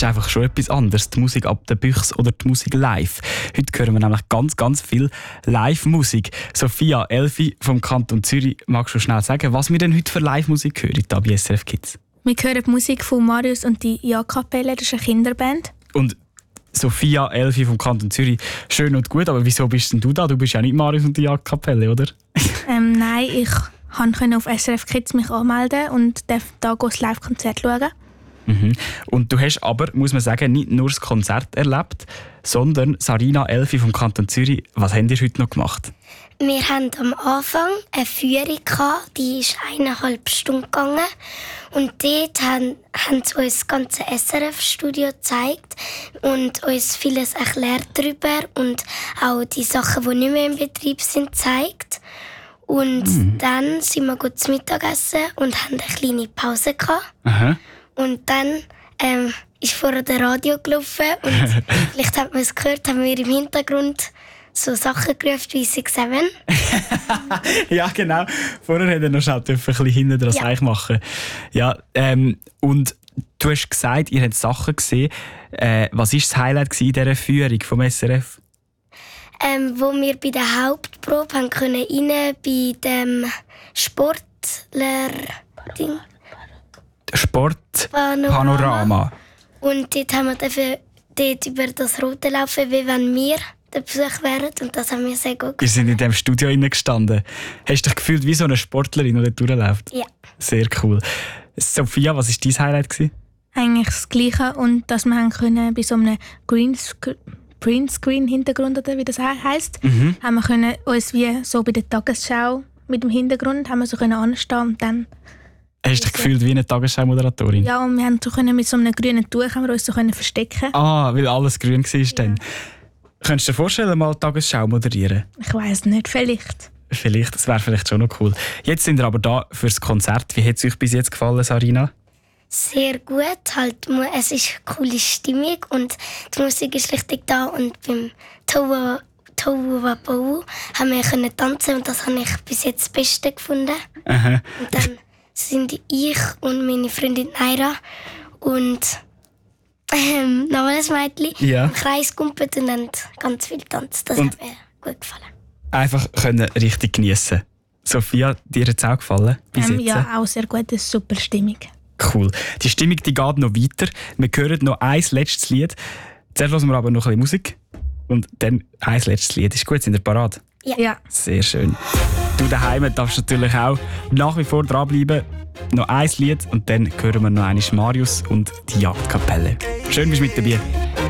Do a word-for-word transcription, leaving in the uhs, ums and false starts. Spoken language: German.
ist einfach schon etwas anderes. Die Musik ab der Büchse oder die Musik live. Heute hören wir nämlich ganz, ganz viel Live-Musik. Sophia, Elfi vom Kanton Zürich, magst du schnell sagen, was wir denn heute für Live-Musik hören da bei S R F Kids? Wir hören die Musik von Marius und die Ja-Kapelle, das ist eine Kinderband. Und Sophia, Elfi vom Kanton Zürich, schön und gut, aber wieso bist denn du da? Du bist ja nicht Marius und die Ja-Kapelle, oder? ähm, nein, ich konnte auf S R F Kids mich anmelden und darf da das Live-Konzert schauen. Mhm. Und du hast aber, muss man sagen, nicht nur das Konzert erlebt, sondern Sarina, Elfi vom Kanton Zürich, was habt ihr heute noch gemacht? Wir hatten am Anfang eine Führung, die ist eineinhalb Stunden gegangen. Und dort haben, haben sie uns das ganze S R F-Studio gezeigt und uns vieles erklärt darüber und auch die Sachen, die nicht mehr im Betrieb sind, gezeigt. Und mhm. dann sind wir gut zum Mittagessen und haben eine kleine Pause gehabt. Aha. Und dann ähm, ist vorher der Radio gelaufen und vielleicht hat man es gehört, haben wir im Hintergrund so Sachen gerufen wie Six Seven. Ja, genau. Vorher hat er noch schnell ein bisschen hinten dran ja. machen. Ja, ähm, und du hast gesagt, ihr habt Sachen gesehen. Äh, was war das Highlight in dieser Führung vom S R F? Ähm, wo wir bei der Hauptprobe haben können rein bei dem Sportler-Ding. Sportpanorama. Und dort haben wir dafür dort über das Rote laufen, wie wenn wir der Besuch wären. Und das haben wir sehr gut gemacht. Wir sind in diesem Studio gestanden. Hast du dich gefühlt wie so eine Sportlerin, die dort durchläuft? Ja. Sehr cool. Sophia, was war dein Highlight gewesen? Eigentlich das Gleiche. Und dass wir können bei so einem Greenscreen Greenscreen-Hintergrund, oder wie das heisst, mhm. haben wir können uns wie so bei der Tagesschau mit dem Hintergrund haben wir so können anstehen und dann. Hast du dich gefühlt wie eine Tagesschau-Moderatorin? Ja, und wir haben so können mit so einem grünen Tuch haben wir uns so können verstecken. Ah, weil alles grün war ja. dann. Könntest du dir vorstellen, mal Tagesschau moderieren? Ich weiss nicht, vielleicht. Vielleicht, das wäre vielleicht schon noch cool. Jetzt sind wir aber da für das Konzert. Wie hat es euch bis jetzt gefallen, Sarina? Sehr gut. Halt, es ist eine coole Stimmung und die Musik ist richtig da. Und beim Tohu Wapau haben wir können tanzen und das habe ich bis jetzt das Beste gefunden. Aha. Und dann sind ich und meine Freundin Naira und ähm, noch ein Mädchen ja. im Kreis gegumpelt und haben ganz viel getanzt. Das und hat mir gut gefallen. Einfach können richtig geniessen. Sophia, dir hat es auch gefallen? Bis ähm, jetzt? Ja, auch sehr gut. Das ist super Stimmung. Cool. Die Stimmung die geht noch weiter. Wir hören noch ein letztes Lied. Zuerst hören wir aber noch ein bisschen Musik. Und dann ein letztes Lied. Ist gut, sind ihr parat? Ja. ja. Sehr schön. Du daheim darfst natürlich auch nach wie vor dranbleiben. Noch ein Lied und dann hören wir noch einmal Marius und die Jagdkapelle. Schön, bist du mit dabei.